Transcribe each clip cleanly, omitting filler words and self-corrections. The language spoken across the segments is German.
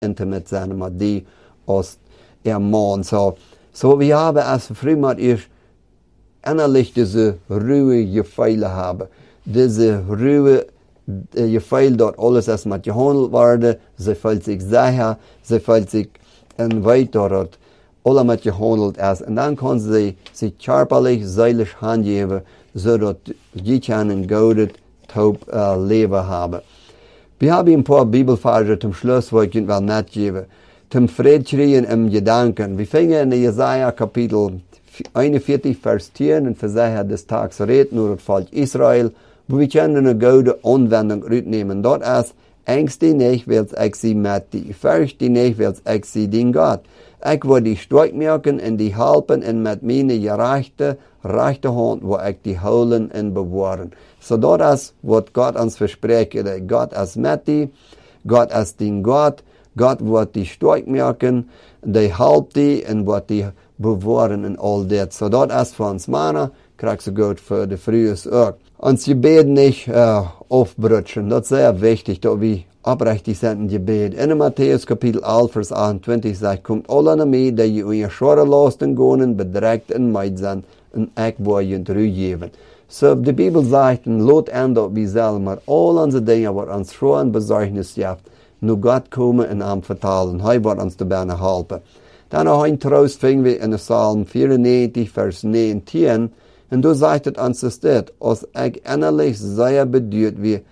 intimate zijn met die als man. So wir haben als Frühmaat ist innerlich diese ruhe Gefühle haben. Diese ruhe Gefühl, dort alles erst mit gehandelt wurde, sie fühlt sich sicher, sie fühlt sich weiter dort alle mit gehandelt ist. Und dann kann sie sich körperlich, seelisch handgeben, zodat die ein gutes Leben haben. Wir haben ein paar Bibelverse zum Schluss, wo ich Ihnen nicht gebe. Zum Friedschreien im Gedanken. Wir fingen in Jesaja Kapitel 41, Vers 10 und Versager des Tags reden über das Volk Israel, wo wir können eine gute Anwendung mitnehmen. Dort ist, Angst die nicht, weil ich sie mit die. Fürcht die nicht, weil ich sie den Gott. Ich will die stark machen und die helfen und mit meiner rechte Hand, wo ich die holen und bewahren. So dort ist, was Gott uns verspricht. Gott ist mit die, Gott ist den Gott, Gott wird die stark machen, die helpt die und wird die bewahren und all das. So dort ist für uns Männer, kriegst du Gott für die frühes auch. Uns Gebet nicht aufbrutschen, das ist sehr wichtig, dass wir oprechtig sind im Gebet. In Matthäus Kapitel 11, Vers 28 sagt, kommt alle nach mir, die ihr eure schwere Lasten gehen, bedrängt und meid sind, und ich will ihnen zurückgeben. So die Bibel sagt, lot an, dass wir selber all unsere Dinge, was uns schwer und Besorgnis jaft, nur Gott kommen und ihm vertalen. Er wird uns dabei helfen. Dann noch ein Trost finden wir in Psalm 94, Vers 19, und du sagst uns das, als ich innerlich sehr bedürft wie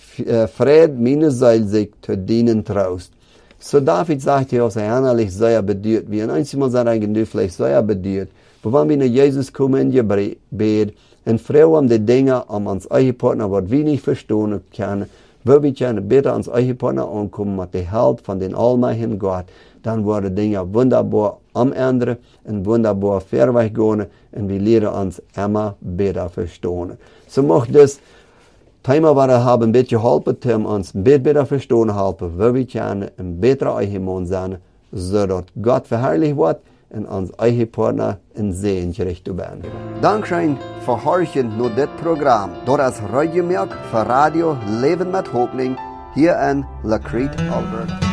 Fried meine Seele sich zu dienen Trost. So David sagt hier, als innerlich sehr bedürft wie, und einmal sagen du vielleicht sehr bedürft, aber wenn wir nach Jesus kommen in Gebet, und fragen die Dinge an uns eigen Partner, was wir nicht verstehen können, wo wir können besser ans eigen Partner ankommen mit der Hilfe von den allmächtigen Gott, dann werden Dinge wunderbar am Ende und wunderbar vorwärts gehen und wir lernen uns immer besser verstehen. So macht das Thema, was wir haben, ein bisschen helfen, um uns ein bisschen besser verstehen helfen, wo wir können ein besserer eigen Mann sein, sodass Gott verherrlicht wird und uns eigen Partner in Sehen gerichtet werden. Dankeschön für Horchen nur das Programm. Dort ist Radio Milk für Radio Leben mit Hoffnung hier in La Crete, Alberta.